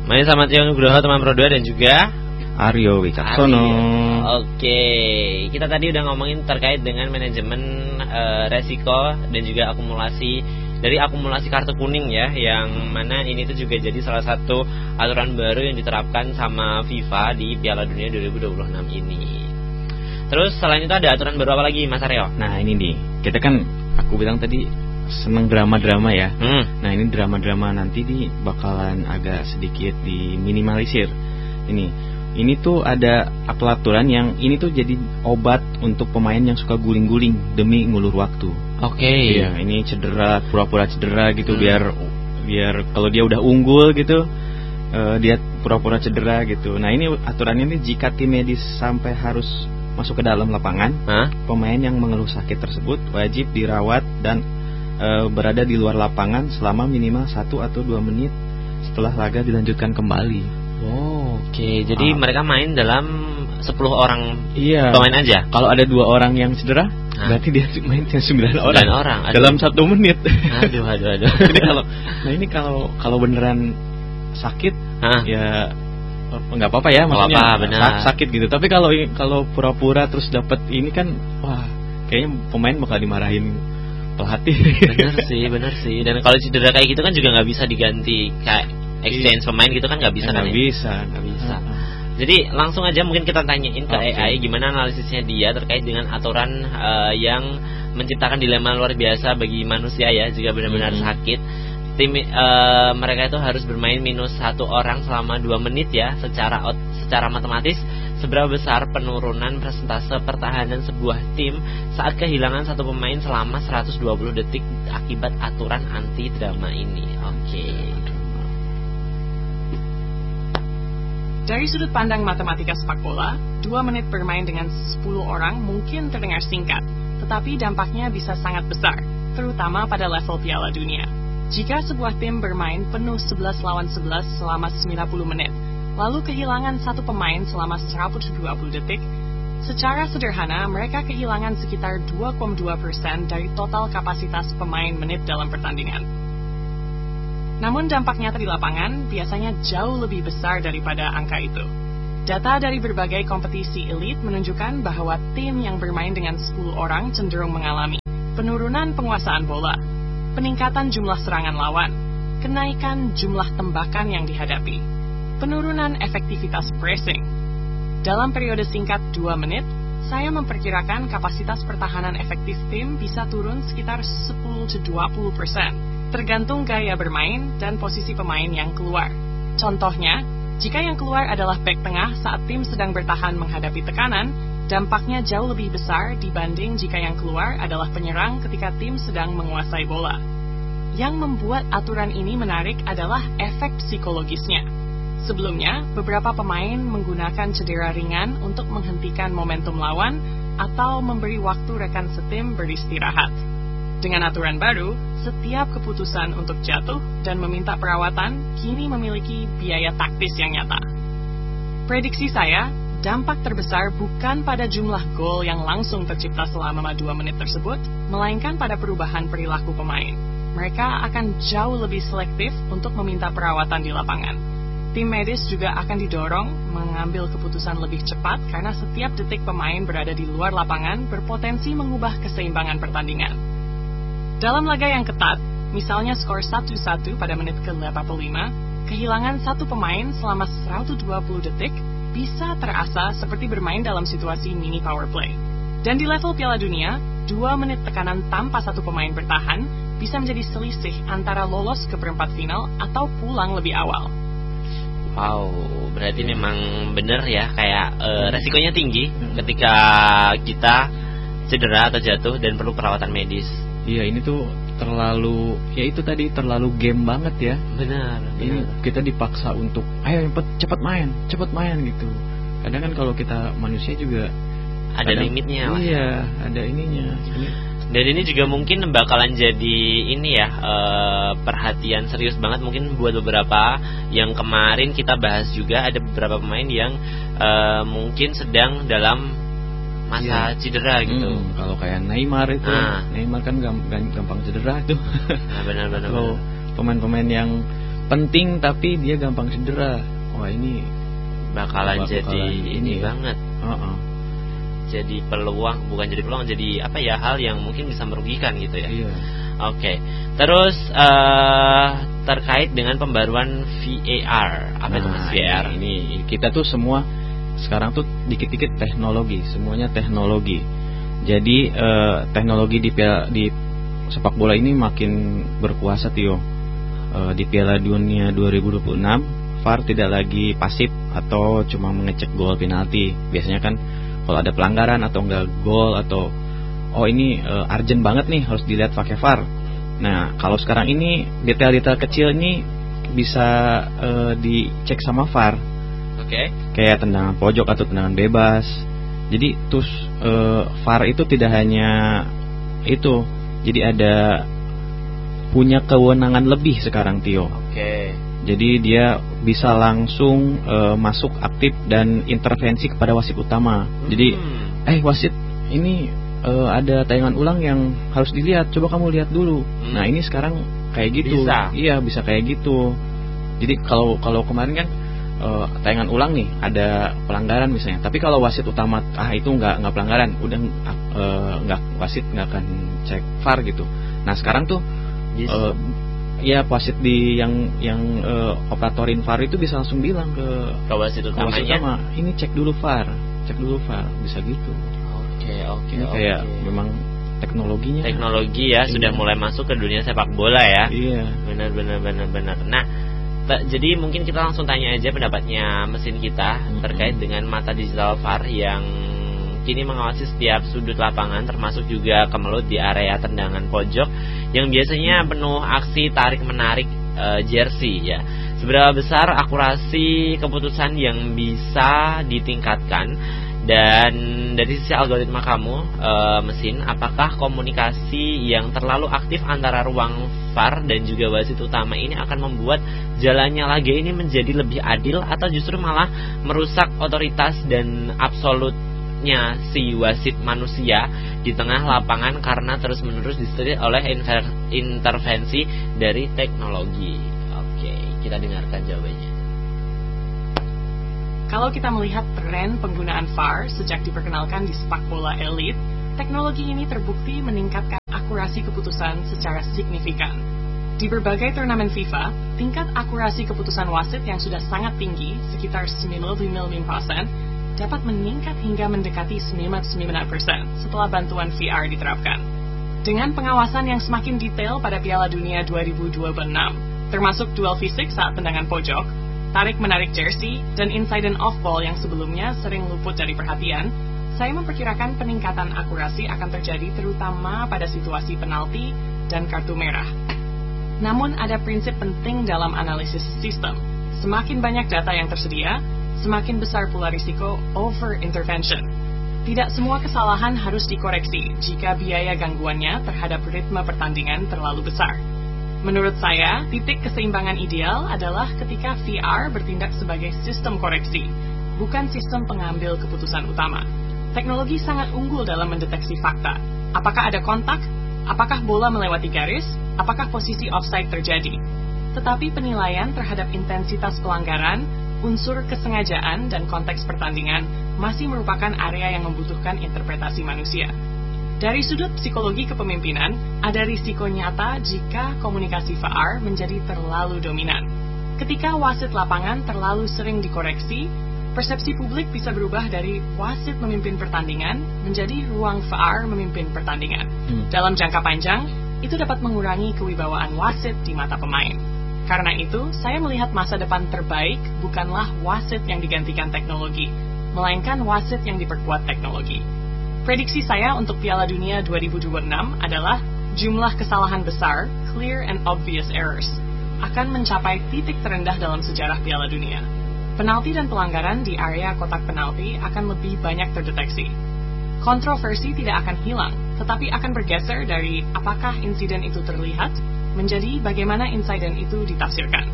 Masih sama Tio Nugroho, teman Pro 2, dan juga Aryo Wicaksono. Oke, kita tadi udah ngomongin terkait dengan manajemen resiko dan juga akumulasi kartu kuning ya, yang mana ini tuh juga jadi salah satu aturan baru yang diterapkan sama FIFA di Piala Dunia 2026 ini. Terus selain itu ada aturan baru apa lagi, Mas Aryo? Nah ini nih, kita kan aku bilang tadi seneng drama-drama ya. Nah ini drama-drama nanti bakalan agak sedikit diminimalisir. Ini tuh ada pelaturan yang ini tuh jadi obat untuk pemain yang suka guling-guling demi ngulur waktu. Oke. Iya, ini cedera, pura-pura cedera gitu, biar kalau dia udah unggul gitu, dia pura-pura cedera gitu. Nah ini aturannya nih, jika tim medis sampai harus masuk ke dalam lapangan, pemain yang mengeluh sakit tersebut wajib dirawat dan berada di luar lapangan selama minimal 1 atau 2 menit setelah laga dilanjutkan kembali. Oke. Jadi mereka main dalam 10 orang pemain aja. Kalau ada 2 orang yang cedera, berarti dia main 9 orang. Dalam 1 menit. Aduh. Ini kalau beneran sakit, ya nggak apa-apa ya, maksudnya sakit gitu. Tapi kalau pura-pura terus dapat ini kan, wah, kayaknya pemain bakal dimarahin pelatih. Bener sih. Dan kalau cedera kayak gitu kan juga nggak bisa diganti kayak exchange pemain gitu kan, nggak bisa kan? Nggak bisa. Jadi langsung aja mungkin kita tanyain ke AI gimana analisisnya dia terkait dengan aturan yang menciptakan dilema luar biasa bagi manusia ya, jika benar-benar sakit. Tim mereka itu harus bermain minus 1 orang selama 2 menit ya. Secara matematis, seberapa besar penurunan persentase pertahanan sebuah tim saat kehilangan 1 pemain selama 120 detik akibat aturan anti drama ini. Oke. Dari sudut pandang matematika sepak bola, 2 menit bermain dengan 10 orang mungkin terdengar singkat, tetapi dampaknya bisa sangat besar, terutama pada level Piala Dunia. Jika sebuah tim bermain penuh 11 lawan 11 selama 90 menit, lalu kehilangan 1 pemain selama 120 detik, secara sederhana mereka kehilangan sekitar 2,2% dari total kapasitas pemain menit dalam pertandingan. Namun dampak nyata di lapangan biasanya jauh lebih besar daripada angka itu. Data dari berbagai kompetisi elit menunjukkan bahwa tim yang bermain dengan 10 orang cenderung mengalami penurunan penguasaan bola, peningkatan jumlah serangan lawan, kenaikan jumlah tembakan yang dihadapi, penurunan efektivitas pressing. Dalam periode singkat 2 menit, saya memperkirakan kapasitas pertahanan efektif tim bisa turun sekitar 10-20%. Tergantung gaya bermain dan posisi pemain yang keluar. Contohnya, jika yang keluar adalah bek tengah saat tim sedang bertahan menghadapi tekanan, dampaknya jauh lebih besar dibanding jika yang keluar adalah penyerang ketika tim sedang menguasai bola. Yang membuat aturan ini menarik adalah efek psikologisnya. Sebelumnya, beberapa pemain menggunakan cedera ringan untuk menghentikan momentum lawan atau memberi waktu rekan setim beristirahat. Dengan aturan baru, setiap keputusan untuk jatuh dan meminta perawatan kini memiliki biaya taktis yang nyata. Prediksi saya, dampak terbesar bukan pada jumlah gol yang langsung tercipta selama 2 menit tersebut, melainkan pada perubahan perilaku pemain. Mereka akan jauh lebih selektif untuk meminta perawatan di lapangan. Tim medis juga akan didorong mengambil keputusan lebih cepat karena setiap detik pemain berada di luar lapangan berpotensi mengubah keseimbangan pertandingan. Dalam laga yang ketat, misalnya skor 1-1 pada menit ke-85, kehilangan 1 pemain selama 120 detik bisa terasa seperti bermain dalam situasi mini power play. Dan di level Piala Dunia, 2 menit tekanan tanpa 1 pemain bertahan bisa menjadi selisih antara lolos ke perempat final atau pulang lebih awal. Wow, berarti memang benar ya, kayak resikonya tinggi ketika kita cedera atau jatuh dan perlu perawatan medis. Iya, ini tuh terlalu game banget ya. Benar. Ini kita dipaksa untuk ayo cepat main gitu. Kadang kan kalau kita manusia juga ada limitnya lah. Iya, ada ininya. Dan ini juga mungkin bakalan jadi perhatian serius banget mungkin buat beberapa yang kemarin kita bahas juga, ada beberapa pemain yang mungkin sedang dalam masa cedera gitu. Kalau kayak Neymar itu, Neymar kan gampang cedera tuh. Benar. Kalau pemain-pemain yang penting tapi dia gampang cedera. Wah, ini bakalan jadi ini ya. banget. Jadi peluang, bukan jadi peluang, jadi apa ya, hal yang mungkin bisa merugikan gitu ya. Iya. Oke. Terus terkait dengan pembaruan VAR. Apa itu Mas VAR? Ini kita tuh semua sekarang tuh dikit-dikit teknologi, semuanya teknologi. Jadi teknologi di sepak bola ini makin berkuasa, Tio. Di Piala Dunia 2026, VAR tidak lagi pasif atau cuma mengecek gol penalti. Biasanya kan kalau ada pelanggaran atau enggak gol atau ini urgent banget nih harus dilihat pakai VAR. Nah, kalau sekarang ini detail-detail kecil ini bisa dicek sama VAR. Oke. Kayak tendangan pojok atau tendangan bebas. Jadi VAR itu tidak hanya itu. Jadi ada punya kewenangan lebih sekarang, Tio. Oke. Jadi dia bisa langsung masuk aktif dan intervensi kepada wasit utama. Jadi wasit ini ada tayangan ulang yang harus dilihat, coba kamu lihat dulu. Nah, ini sekarang kayak gitu. Bisa. Iya, bisa kayak gitu. Jadi kalau kemarin kan tayangan ulang nih ada pelanggaran misalnya, tapi kalau wasit utama itu nggak pelanggaran, udah wasit nggak akan cek VAR gitu. Nah, sekarang tuh ya wasit yang operatorin VAR itu bisa langsung bilang ke wasit utamanya, ini cek dulu VAR, bisa gitu. Oke. Ini kayak memang teknologi ya sudah mulai masuk ke dunia sepak bola ya. Iya. Benar. Nah, jadi mungkin kita langsung tanya aja pendapatnya mesin kita terkait dengan mata digital VAR yang kini mengawasi setiap sudut lapangan, termasuk juga kemelut di area tendangan pojok yang biasanya penuh aksi tarik menarik jersey ya. Seberapa besar akurasi keputusan yang bisa ditingkatkan? Dan dari sisi algoritma kamu, mesin, apakah komunikasi yang terlalu aktif antara ruang VAR dan juga wasit utama ini akan membuat jalannya laga ini menjadi lebih adil, atau justru malah merusak otoritas dan absolutnya si wasit manusia di tengah lapangan karena terus-menerus disetir oleh intervensi dari teknologi? Oke, kita dengarkan jawabannya. Kalau kita melihat tren penggunaan VAR sejak diperkenalkan di sepak bola elit, teknologi ini terbukti meningkatkan akurasi keputusan secara signifikan. Di berbagai turnamen FIFA, tingkat akurasi keputusan wasit yang sudah sangat tinggi, sekitar 95%, dapat meningkat hingga mendekati 99% setelah bantuan VAR diterapkan. Dengan pengawasan yang semakin detail pada Piala Dunia 2026, termasuk duel fisik saat tendangan pojok, tarik-menarik jersey, dan inside off-ball yang sebelumnya sering luput dari perhatian, saya memperkirakan peningkatan akurasi akan terjadi terutama pada situasi penalti dan kartu merah. Namun ada prinsip penting dalam analisis sistem. Semakin banyak data yang tersedia, semakin besar pula risiko over-intervention. Tidak semua kesalahan harus dikoreksi jika biaya gangguannya terhadap ritme pertandingan terlalu besar. Menurut saya, titik keseimbangan ideal adalah ketika VAR bertindak sebagai sistem koreksi, bukan sistem pengambil keputusan utama. Teknologi sangat unggul dalam mendeteksi fakta. Apakah ada kontak? Apakah bola melewati garis? Apakah posisi offside terjadi? Tetapi penilaian terhadap intensitas pelanggaran, unsur kesengajaan, dan konteks pertandingan masih merupakan area yang membutuhkan interpretasi manusia. Dari sudut psikologi kepemimpinan, ada risiko nyata jika komunikasi VAR menjadi terlalu dominan. Ketika wasit lapangan terlalu sering dikoreksi, persepsi publik bisa berubah dari wasit memimpin pertandingan menjadi ruang VAR memimpin pertandingan. Dalam jangka panjang, itu dapat mengurangi kewibawaan wasit di mata pemain. Karena itu, saya melihat masa depan terbaik bukanlah wasit yang digantikan teknologi, melainkan wasit yang diperkuat teknologi. Prediksi saya untuk Piala Dunia 2026 adalah jumlah kesalahan besar, clear and obvious errors, akan mencapai titik terendah dalam sejarah Piala Dunia. Penalti dan pelanggaran di area kotak penalti akan lebih banyak terdeteksi. Kontroversi tidak akan hilang, tetapi akan bergeser dari apakah insiden itu terlihat menjadi bagaimana insiden itu ditafsirkan.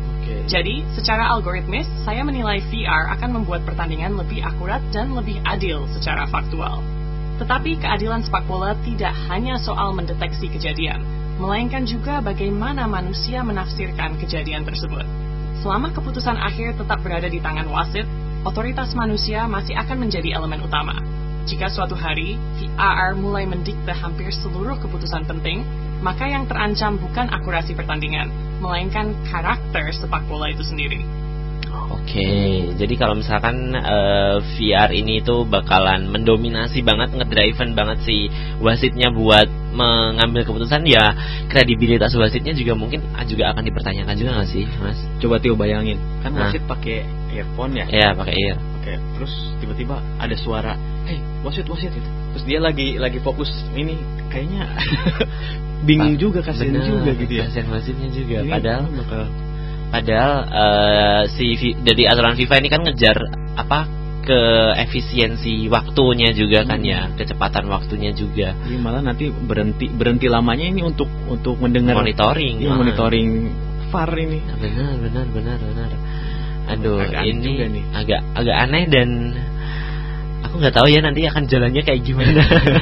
Jadi, secara algoritmis, saya menilai VAR akan membuat pertandingan lebih akurat dan lebih adil secara faktual. Tetapi keadilan sepak bola tidak hanya soal mendeteksi kejadian, melainkan juga bagaimana manusia menafsirkan kejadian tersebut. Selama keputusan akhir tetap berada di tangan wasit, otoritas manusia masih akan menjadi elemen utama. Jika suatu hari VAR mulai mendikte hampir seluruh keputusan penting, maka yang terancam bukan akurasi pertandingan, melainkan karakter sepak bola itu sendiri. Oke, jadi kalau misalkan VR ini itu bakalan mendominasi banget, ngedriven banget si wasitnya buat mengambil keputusan, ya kredibilitas wasitnya juga mungkin juga akan dipertanyakan juga nggak sih, Mas? Coba Tio bayangin, kan wasit pakai earphone ya? Iya, pakai ear. Oke, terus tiba-tiba ada suara, "Hey, wasit gitu." Terus dia lagi fokus ini, kayaknya bingung juga, kasihan juga gitu ya. Kasihan wasitnya juga. Ini Padahal dari aturan FIFA ini kan ngejar keefisiensi waktunya juga kan ya, kecepatan waktunya juga. Jadi malah nanti berhenti lamanya ini untuk mendengar monitoring VAR ini. Benar. Aduh, agak ini agak aneh dan aku nggak tahu ya nanti akan jalannya kayak gimana.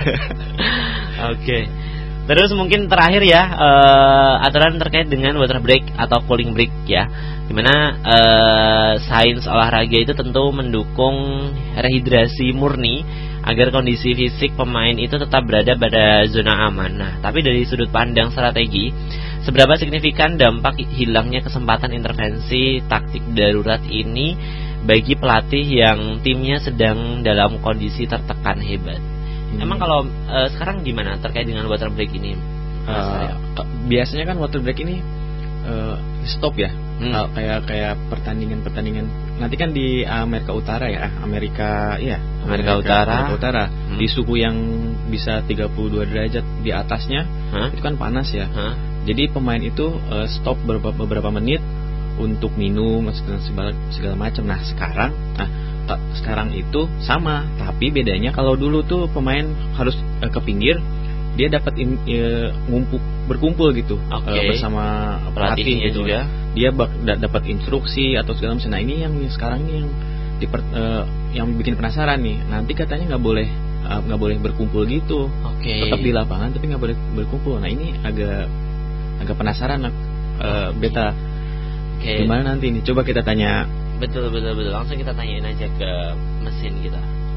Oke. Terus mungkin terakhir ya, aturan terkait dengan water break atau cooling break ya, dimana sains olahraga itu tentu mendukung rehidrasi murni agar kondisi fisik pemain itu tetap berada pada zona aman. Nah, tapi dari sudut pandang strategi, seberapa signifikan dampak hilangnya kesempatan intervensi taktik darurat ini bagi pelatih yang timnya sedang dalam kondisi tertekan hebat? Emang kalau sekarang gimana terkait dengan water break ini? Biasanya kan water break ini stop ya, kayak pertandingan. Nanti kan di Amerika Utara ya, Amerika Utara di suhu yang bisa 32 derajat di atasnya, itu kan panas ya. Jadi pemain itu stop beberapa menit untuk minum segala macam. Nah sekarang itu sama, tapi bedanya kalau dulu tuh pemain harus ke pinggir, dia dapat berkumpul gitu, bersama pelatih gitu juga. Dia dapat instruksi atau segala macam. Nah ini yang sekarang ini yang bikin penasaran nih. Nanti katanya nggak boleh berkumpul gitu. Tetap di lapangan tapi nggak boleh berkumpul. Nah ini agak penasaran Beta. Gimana nanti ini? Coba kita tanya. Betul. Langsung kita tanyain aja ke mesin kita.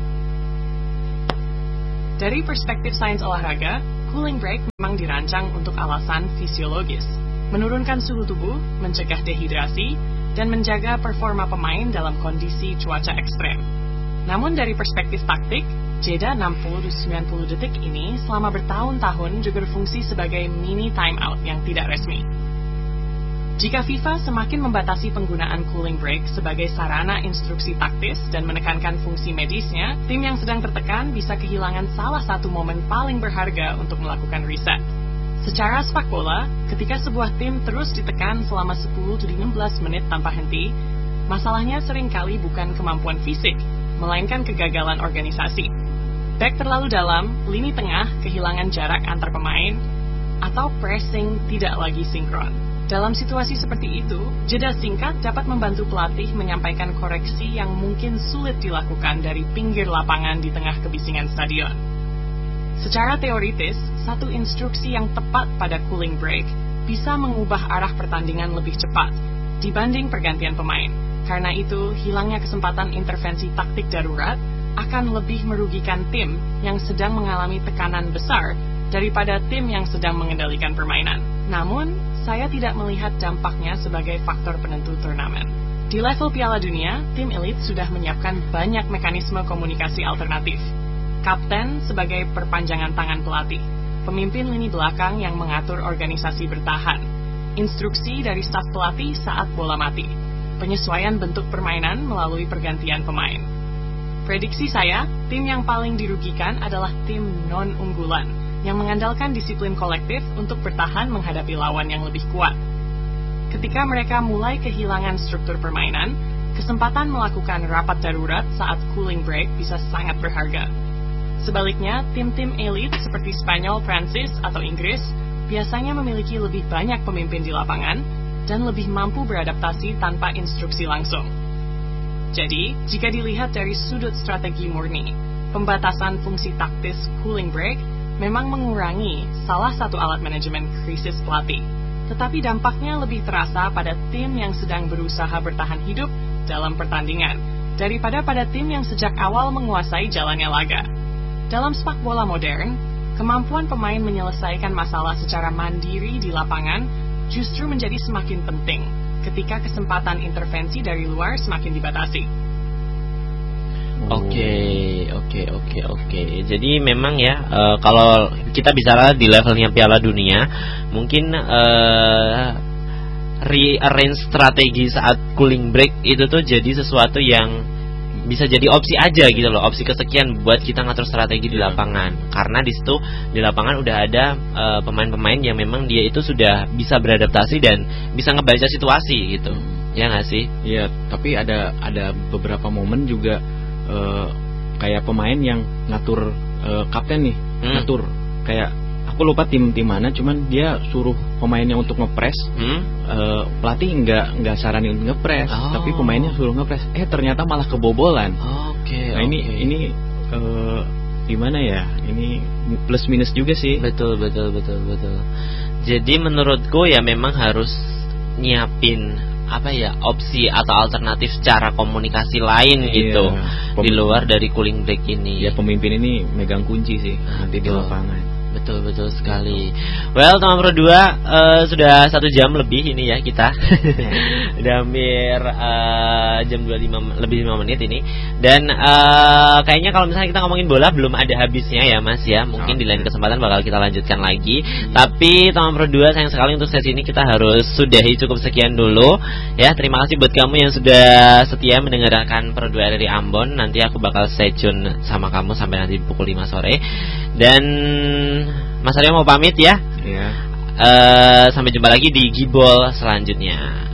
Dari perspektif sains olahraga, cooling break memang dirancang untuk alasan fisiologis, menurunkan suhu tubuh, mencegah dehidrasi, dan menjaga performa pemain dalam kondisi cuaca ekstrem. Namun dari perspektif taktik, jeda 60-90 detik ini selama bertahun-tahun juga berfungsi sebagai mini timeout yang tidak resmi. Jika FIFA semakin membatasi penggunaan cooling break sebagai sarana instruksi taktis dan menekankan fungsi medisnya, tim yang sedang tertekan bisa kehilangan salah satu momen paling berharga untuk melakukan reset. Secara sepak bola, ketika sebuah tim terus ditekan selama 10-15 menit tanpa henti, masalahnya seringkali bukan kemampuan fisik, melainkan kegagalan organisasi. Back terlalu dalam, lini tengah kehilangan jarak antar pemain, atau pressing tidak lagi sinkron. Dalam situasi seperti itu, jeda singkat dapat membantu pelatih menyampaikan koreksi yang mungkin sulit dilakukan dari pinggir lapangan di tengah kebisingan stadion. Secara teoritis, satu instruksi yang tepat pada cooling break bisa mengubah arah pertandingan lebih cepat dibanding pergantian pemain. Karena itu, hilangnya kesempatan intervensi taktik darurat akan lebih merugikan tim yang sedang mengalami tekanan besar daripada tim yang sedang mengendalikan permainan. Namun, saya tidak melihat dampaknya sebagai faktor penentu turnamen. Di level Piala Dunia, tim elit sudah menyiapkan banyak mekanisme komunikasi alternatif. Kapten sebagai perpanjangan tangan pelatih, pemimpin lini belakang yang mengatur organisasi bertahan, instruksi dari staf pelatih saat bola mati, penyesuaian bentuk permainan melalui pergantian pemain. Prediksi saya, tim yang paling dirugikan adalah tim non-unggulan, yang mengandalkan disiplin kolektif untuk bertahan menghadapi lawan yang lebih kuat. Ketika mereka mulai kehilangan struktur permainan, kesempatan melakukan rapat darurat saat cooling break bisa sangat berharga. Sebaliknya, tim-tim elit seperti Spanyol, Prancis, atau Inggris biasanya memiliki lebih banyak pemimpin di lapangan dan lebih mampu beradaptasi tanpa instruksi langsung. Jadi, jika dilihat dari sudut strategi murni, pembatasan fungsi taktis cooling break memang mengurangi salah satu alat manajemen krisis pelatih. Tetapi dampaknya lebih terasa pada tim yang sedang berusaha bertahan hidup dalam pertandingan, daripada pada tim yang sejak awal menguasai jalannya laga. Dalam sepak bola modern, kemampuan pemain menyelesaikan masalah secara mandiri di lapangan justru menjadi semakin penting ketika kesempatan intervensi dari luar semakin dibatasi. Oke. Jadi memang ya, kalau kita bicara di levelnya Piala Dunia, mungkin rearrange strategi saat cooling break itu tuh jadi sesuatu yang bisa jadi opsi aja gitu loh, opsi kesekian buat kita ngatur strategi di lapangan. Karena di situ di lapangan udah ada pemain-pemain yang memang dia itu sudah bisa beradaptasi dan bisa ngebaca situasi gitu. Ya nggak sih? Iya, tapi ada beberapa momen juga kayak pemain yang ngatur kapten nih, ngatur kayak aku lupa tim mana, cuman dia suruh pemainnya untuk ngepres. Pelatih nggak saranin ngepres, tapi pemainnya suruh ngepres. Ternyata malah kebobolan. Nah ini gimana ya? Ini plus minus juga sih. Betul. Jadi menurutku ya memang harus nyiapin opsi atau alternatif cara komunikasi lain gitu di luar dari cooling break ini. Ya pemimpin ini megang kunci sih nanti di lapangan. Betul sekali. Well, teman Pro 2, sudah 1 jam lebih ini ya kita. Udah hampir jam 25 lebih 5 menit ini. Dan kayaknya kalau misalnya kita ngomongin bola belum ada habisnya ya Mas ya. Mungkin di lain kesempatan bakal kita lanjutkan lagi. Tapi teman Pro 2, sayang sekali untuk sesi ini kita harus sudahi cukup sekian dulu. Ya, terima kasih buat kamu yang sudah setia mendengarkan Pro 2 dari Ambon. Nanti aku bakal stay tune sama kamu sampai nanti pukul 5 sore. Dan Mas Aryo mau pamit ya. Iya. Sampai jumpa lagi di Gibol selanjutnya.